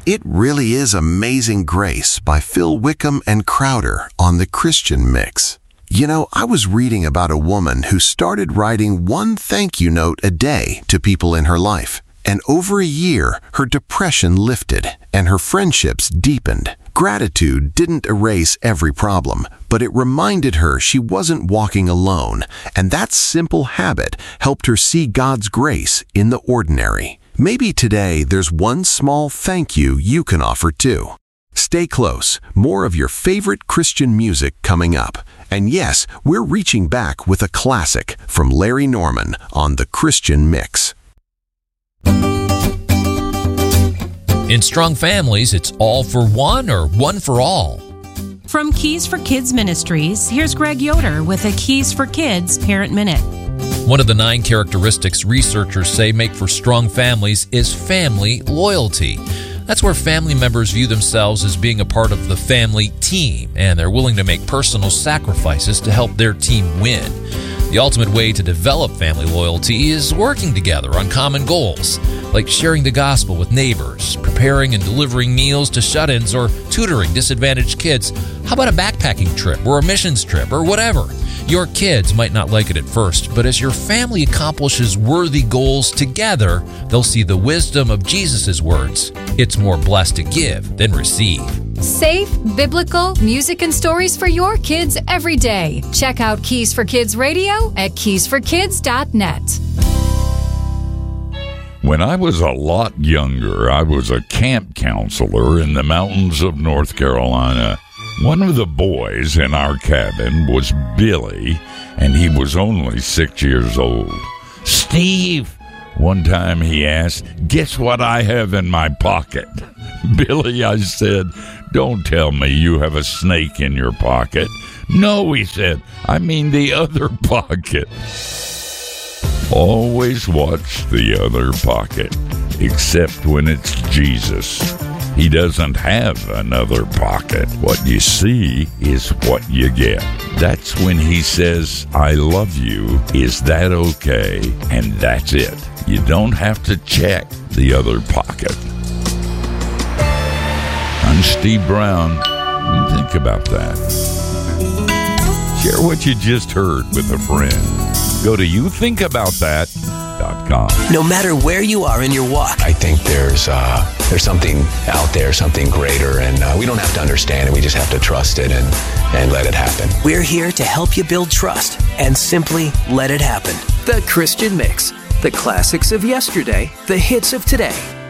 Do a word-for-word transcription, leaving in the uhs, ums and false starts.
It Really Is Amazing Grace by Phil Wickham and Crowder on the Christian Mix. You know, I was reading about a woman who started writing one thank you note a day to people in her life. And over a year, her depression lifted and her friendships deepened. Gratitude didn't erase every problem, but it reminded her she wasn't walking alone, and that simple habit helped her see God's grace in the ordinary. Maybe today there's one small thank you you can offer too. Stay close, more of your favorite Christian music coming up. And yes, we're reaching back with a classic from Larry Norman on the Christian Mix. In Strong Families, it's all for one or one for all. From Keys for Kids Ministries, here's Greg Yoder with a Keys for Kids Parent Minute. One of the nine characteristics researchers say make for strong families is family loyalty. That's where family members view themselves as being a part of the family team, and they're willing to make personal sacrifices to help their team win. The ultimate way to develop family loyalty is working together on common goals, like sharing the gospel with neighbors, preparing and delivering meals to shut-ins, or tutoring disadvantaged kids. How about a backpacking trip or a missions trip or whatever? Your kids might not like it at first, but as your family accomplishes worthy goals together, they'll see the wisdom of Jesus' words. It's more blessed to give than receive. Safe, biblical music and stories for your kids every day. Check out Keys for Kids Radio at keys for kids dot net. When I was a lot younger, I was a camp counselor in the mountains of North Carolina. One of the boys in our cabin was Billy, and he was only six years old. "Steve," one time he asked, "guess what I have in my pocket?" "Billy," I said, "don't tell me you have a snake in your pocket." "No," he said, "I mean the other pocket." Always watch the other pocket, except when it's Jesus. He doesn't have another pocket. What you see is what you get. That's when he says, "I love you. Is that okay?" And that's it. You don't have to check the other pocket. I'm Steve Brown. Think about that. Share what you just heard with a friend. Go to you think about that dot com. No matter where you are in your walk, I think there's uh, there's something out there, something greater, and uh, we don't have to understand it. We just have to trust it and, and let it happen. We're here to help you build trust and simply let it happen. The Christian Mix. The classics of yesterday, the hits of today.